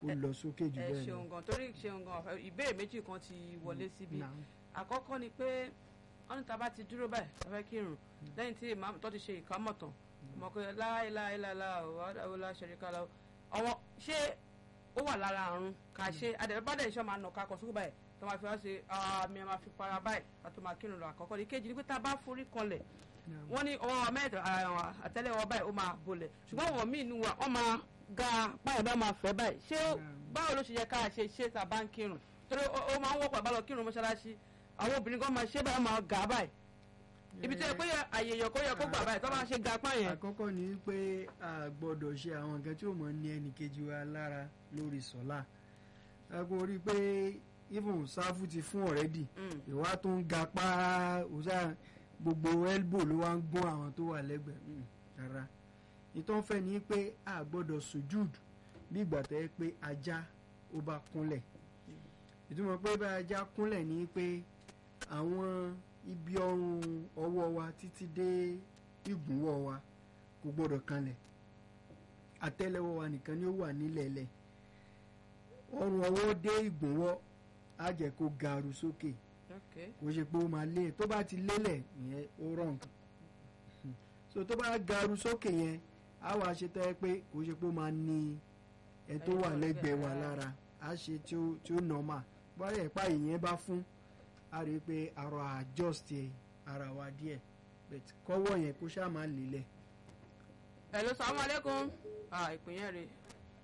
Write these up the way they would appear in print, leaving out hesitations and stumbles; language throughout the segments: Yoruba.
ó lọ sókè jù bẹ́ẹ̀ lọ. ṣeun gan torí ṣeun gan ìbéèrè méjì kan ti wọlé síbi àkọ́kọ́ ni pé wọ́n ní tá bá ti dúró báyìí tá fẹ́ kírun lẹ́yìn tí ìmáàmù tó ti ṣe ìkámọ̀ tán ọmọ pé láìláìláìlá ọ̀wọ́dà ṣẹ̀ríkà lọ ọwọ́ ṣé ó wà lára àrùn ká ṣe adẹ̀bádẹ̀ iṣẹ́ máa nà ká kọ sókè báyìí tó máa fi wá ṣe àmì ẹ̀ máa fi para báyìí àti máa kírun lọ àkọ́kọ́ ní kejì ní pé tá a bá forí kanlẹ̀ wọ́n ní ọwọ́ mẹ́ta àtẹ́lẹwọ́ báyìí ó máa bolẹ̀ ṣùgbọ́n àwọn míì nù wọ́n máa ga báyìí bá máa fẹ́ báyìí ṣé báwo ló ṣe yẹ ká ṣe tá a bá ń kírun torí ó máa ń wọ́pọ̀ àbálọ kírun mọ́ṣáláṣí àwọn obìnrin kan máa ṣe báyìí máa ga báyìí ibi tí ẹ pé àyè yẹ kó gbà báyìí tó máa ṣe ga apá yẹn. àkọ́kọ́ ni pé a gbọ́dọ̀ ṣe àwọn nǹkan tí ó mọ̀ ní ẹnìkejì wa lára lórí sọ́lá ẹgbẹ́ orí pé even sáfù ti fún ọ̀rẹ́dì ìwà tó ń ga pa ọ̀sà gbogbo elbow ló wá ń gún àwọn tó wà lẹ́gbẹ̀ẹ́ rárá ìtàn fẹ́ ni pé a gbọ́dọ̀ sùjúd bí ìgbà tẹ́ pé ajá ó bá kúnlẹ̀ ìtumọ̀ pé bá ajá kúnlẹ̀ ni pé àwọn ibi ọrùn ọwọ́ wa títí dé ìgúnwọ́ wa kò gbọ́dọ̀ kanlẹ̀ àtẹ́lẹwọ́ wa nìkan ni ó wà nílẹ̀ẹ́lẹ̀ ọrùn ọwọ́ dé ìgúnwọ́ á jẹ́ kó garu sókè kò ṣe pé ó máa lé tó bá ti lélẹ̀ ìyẹn ó rọ̀ nǹkan so tó bá garu sókè yẹn á wá ṣe tẹ́ pé kò ṣe pé ó máa ní ẹ tó wà lẹ́gbẹ̀ẹ́ wa lára á ṣe tí ó normal báyẹ̀ pa ìyẹn bá fún a rí i pé ara adjust ara wa díẹ̀ but kọ́wọ́ yẹn kó ṣáà máa lélẹ̀. hello salamu alaikum ìpín yẹn rè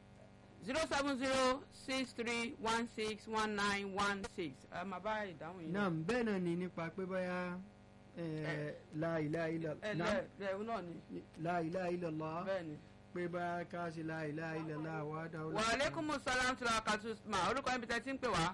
07063161916 máa bá ìdáhùn yìí. náà bẹ́ẹ̀ náà ni nípa pé báyà la ilaha illallah la ilaha illallah pé bá ká sí la ilaha illallah wà dáwọ́. wa alaikumus salam tí wàá kàtó mà orúkọ yín bí tẹ́ ti ń pè wá.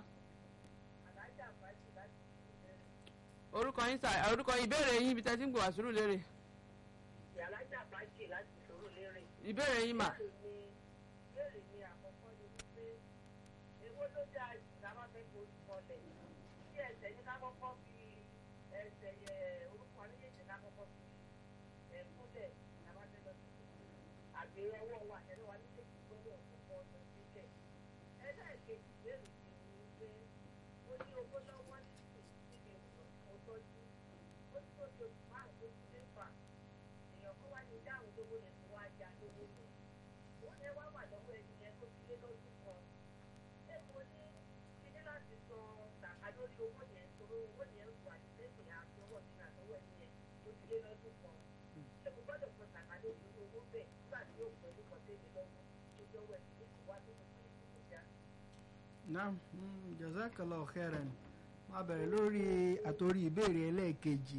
orúkọ yín ìbéèrè yín bí tẹ́ ti ń pè wá Sùúrùlérè. Alájà Bájì láti Sùúrùlérè. ìbéèrè yín mà. ìbéèrè mi àkọ́kọ́ ni wípé èwo ló dá jù lábá fẹ́ kó kọlẹ̀ tí ẹsẹ̀ yín ká kọ́kọ́ fi ẹsẹ̀ orúkọ méjèèjì ká kọ́kọ́ fi kúlẹ̀ lábá fẹ́ lọ sí àgbèrè ọwọ́ wa ẹ̀rọ wa méjèèjì gbọ́dọ̀ kọ́kọ́ lọ sílẹ̀. ẹ̀dá ìkejì ìbéèrè mi ni wípé ó ní owó lọ́wọ́ nísìnyí tí mi ò tọ́jú ó ní tó di oṣù márùn-ún tó ti mẹ́fà èèyàn kan wá ní dáhùn lówó yẹn tó wá já lówó yẹn òun yẹn wá wà lọ́wọ́ ẹni yẹn tó ti lé lọ́dún kan ṣé mo ní kíní láti san tàkà lórí owó yẹn torí owó yẹn wà ní sẹ́yìn àti ọwọ́ mi náà lọ́wọ́ ẹni yẹn tó ti lé lọ́dún kan ṣé mo gbọ́dọ̀ san tàkà lórí owó bẹ́ẹ̀ nígbà tí yóò pẹ̀lú kan tẹ́lẹ̀ lọ́wọ́ tó jọ́wọ́ ẹni yẹn kò wá tó kò sí ìkọjá. naam jazakallahu khairan máa bẹ̀rẹ̀ lórí àtòrí ìbéèrè ẹlẹ́ẹ̀kejì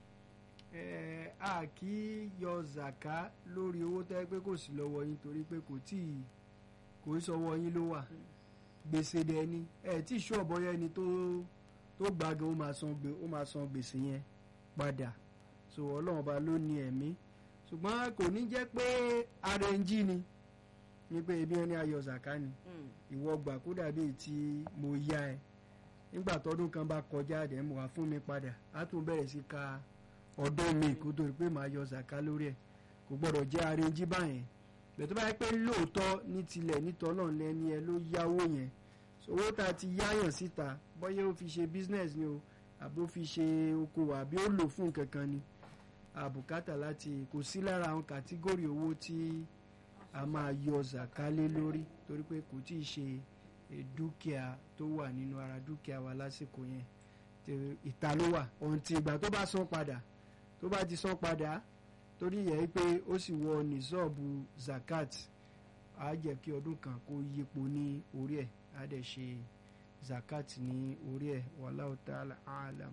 a kì í yọ zaka lórí owó tẹ́ pé kò sí lọ́wọ́ yín torí pé kò í sọ́wọ́ yín ló wà gbèsè dẹni tí ìṣú ọ̀bọ̀yẹ ni tó gbàgán ó máa san gbèsè yẹn padà so ọlọ́run ọba ló ní ẹ̀mí ṣùgbọ́n kò ní jẹ́ pé ara ń jí ni ní pé ebi wọn ní ayọ̀ zaka ni ìwọ gbà kó dàbí tí mo yá ẹ nígbà tọdún kan bá kọjá dẹ̀ mo wá fún mi padà á tún bẹ̀rẹ̀ sí ka ọdún mi kó tó rí pé màá yọ zaka lórí ẹ̀ kò gbọ́dọ̀ jẹ́ arẹ́njí báyẹn bẹ́ẹ̀ tó bá yẹ pé lóòótọ́ ní tilẹ̀ nítọ́lọ́ lẹ́ni ẹ ló yáwó yẹn owó tá a ti yáyàn síta bọ́yẹ́ ó fi ṣe business ni o àbí ó fi ṣe okòwò àbí ó lò fún nǹkan kan ni àbùkátà láti kò sí lára àwọn kàtígórì owó tí a máa yọ zaka lé lórí torí pé kò tí ì ṣe dúkìá tó wà nínú ara dúkìá wa lásìkò yẹn ìta ló wà ohun tí ìgbà tó bá san padà tó bá ti san padà torí yẹ pé ó sì wọ nìṣọ́ọ̀bù zakat á jẹ́ kí ọdún kan kó yípo ní orí ẹ̀ á dẹ̀ ṣe zakat ní orí ẹ̀ wallahu ta'ala a'lam.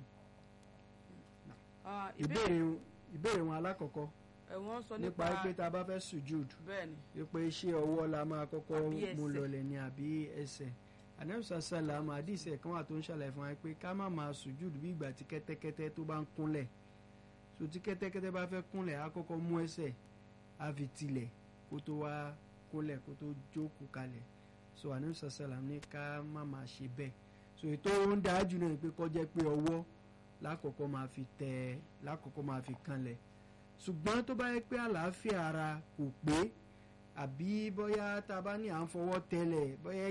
ìbéèrè wọn alákọ̀ọ́kọ́ nípa pé tá a bá fẹ́ sujud pé ṣé ọwọ́ la máa kọ́kọ́ mú lọlẹ̀ ni àbí ẹsẹ̀ anamsa salam àdìsẹ̀ kan wà tó ń ṣàlàyé fún wa pé ká má máa sujud bí ìgbà tí kẹ́tẹ́kẹ́tẹ́ tó bá ń kúnlẹ̀ so tí kẹ́tẹ́kẹ́tẹ́ bá fẹ́ kúnlẹ̀ á kọ́kọ́ mú ẹsẹ̀ á fi tilẹ̀ kó tó wá kúnlẹ̀ kó tó jókòó kalẹ̀ so anamsa salam ní ká má máa ṣe bẹ́ẹ̀ so ètò ń dájú náà pé kó jẹ́ pé ọwọ́ lákọ̀ọ́kọ́ máa fi tẹ̀ lákọ̀ọ́kọ́ máa fi kanlẹ̀ ṣùgbọ́n tó bá yẹ pé àlàáfíà ara kò pé àbí bóyá tá a bá ní à ń fọwọ́ tẹlẹ̀ bóyá